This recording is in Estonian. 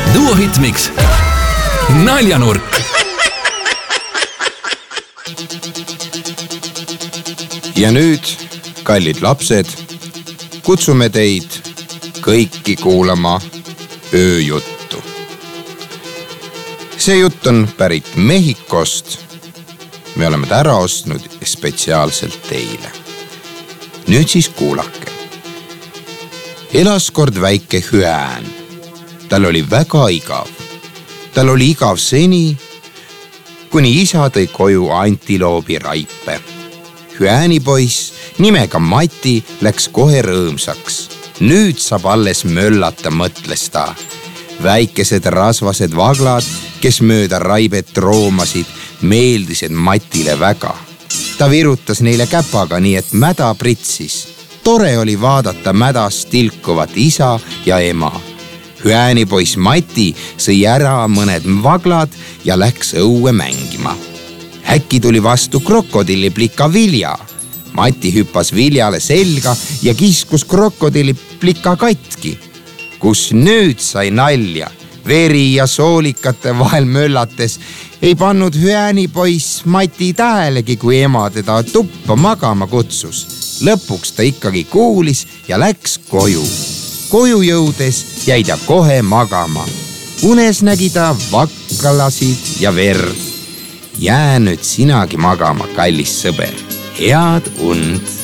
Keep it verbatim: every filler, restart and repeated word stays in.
Duo Hitmix. Naljanurk. Ja nüüd, kallid lapsed, kutsume teid kõiki kuulama ööjuttu. See jutt on pärit Mehhikost. Me oleme ta ära ostnud spetsiaalselt teile. Nüüd siis kuulake. Elas kord väike hüään. Tal oli väga igav. Tal oli igav seni, kuni isa tõi koju antiloobi raipe. Hüäänipoiss nimega Mati läks kohe rõõmsaks. Nüüd saab alles möllata, mõtles ta. Väikesed rasvased vaglad, kes mööda raibet roomasid, meeldisid Matile väga. Ta virutas neile käpaga nii, et mäda pritsis. Tore oli vaadata mädas tilkuvat isa ja ema. Hüäänipoiss Mati sõi ära mõned vaglad ja läks õue mängima. Äkki tuli vastu krokodilliplika Vilja. Mati hüppas Viljale selga ja kiskus krokodilliplika katki. Kus nüüd sai nalja, veri ja soolikate vahel möllates, ei pannud hüäänipoiss Mati tähelegi, kui ema teda tuppa magama kutsus. Lõpuks ta ikkagi kuulis ja läks koju. Koju jõudes jäi ta kohe magama. Unes nägi ta vaklasid ja verd. Jää nüüd sinagi magama, kallis sõber. Head und!